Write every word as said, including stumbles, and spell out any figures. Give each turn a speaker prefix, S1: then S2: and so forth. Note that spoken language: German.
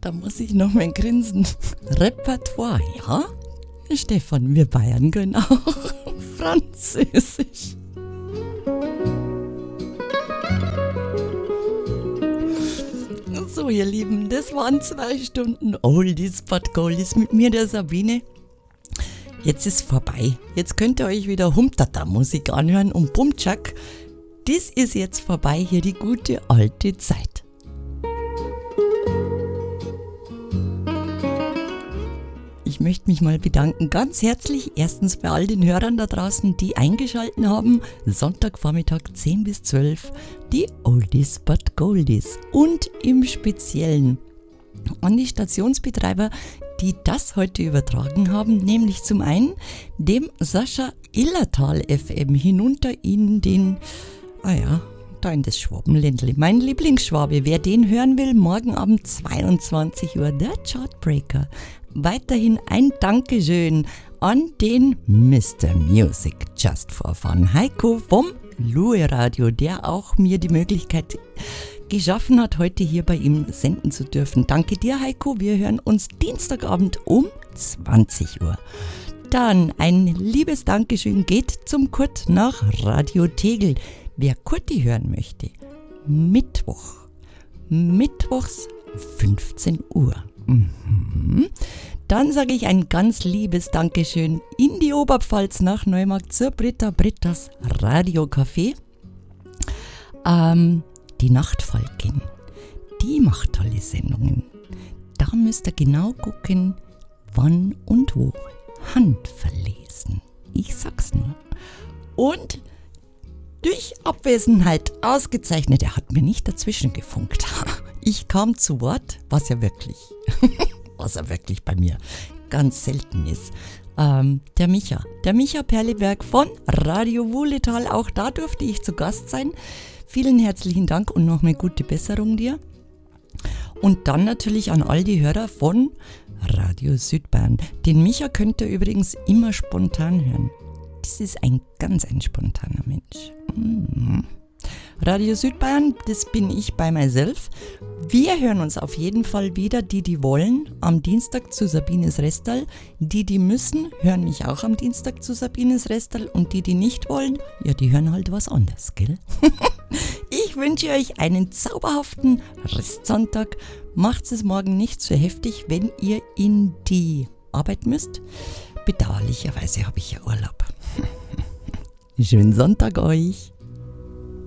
S1: da muss ich noch mal grinsen. Repertoire, ja? Stefan, wir Bayern können auch Französisch. So, ihr Lieben, das waren zwei Stunden Oldies but Goldies mit mir, der Sabine. Jetzt ist vorbei. Jetzt könnt ihr euch wieder Humtata-Musik anhören und Bumtschak. Das ist jetzt vorbei, hier die gute alte Zeit. Ich möchte mich mal bedanken, ganz herzlich, erstens bei all den Hörern da draußen, die eingeschalten haben, Sonntagvormittag zehn bis zwölf, die Oldies but Goldies und im Speziellen an die Stationsbetreiber, die das heute übertragen haben, nämlich zum einen dem Sascha Illertal F M hinunter in den, ah ja, da in das Schwabenländle, mein Lieblingsschwabe. Wer den hören will, morgen Abend zweiundzwanzig Uhr, der Chartbreaker. Weiterhin ein Dankeschön an den Mister Music Just for Fun Heiko vom Lue Radio, der auch mir die Möglichkeit geschaffen hat, heute hier bei ihm senden zu dürfen. Danke dir, Heiko. Wir hören uns Dienstagabend um zwanzig Uhr. Dann ein liebes Dankeschön geht zum Kurt nach Radio Tegel. Wer Kurti hören möchte, Mittwoch, Mittwochs fünfzeen Uhr. Mhm. Dann sage ich ein ganz liebes Dankeschön in die Oberpfalz nach Neumarkt zur Britta Brittas Radiocafé. Ähm, die Nachtfalkin, die macht tolle Sendungen. Da müsst ihr genau gucken, wann und wo. Handverlesen. Ich sag's nur. Und durch Abwesenheit ausgezeichnet. Er hat mir nicht dazwischen gefunkt. Ich kam zu Wort, was ja wirklich, was ja wirklich bei mir ganz selten ist. Ähm, der Micha, der Micha Perleberg von Radio Wuhletal, auch da durfte ich zu Gast sein. Vielen herzlichen Dank und noch eine gute Besserung dir. Und dann natürlich an all die Hörer von Radio Südbayern. Den Micha könnt ihr übrigens immer spontan hören. Das ist ein ganz ein spontaner Mensch. Mm. Radio Südbayern, das bin ich bei myself. Wir hören uns auf jeden Fall wieder, die, die wollen, am Dienstag zu Sabines Restal. Die, die müssen, hören mich auch am Dienstag zu Sabines Restal. Und die, die nicht wollen, ja, die hören halt was anderes, gell? Ich wünsche euch einen zauberhaften Restsonntag. Macht es morgen nicht so heftig, wenn ihr in die Arbeit müsst. Bedauerlicherweise habe ich ja Urlaub. Schönen Sonntag euch.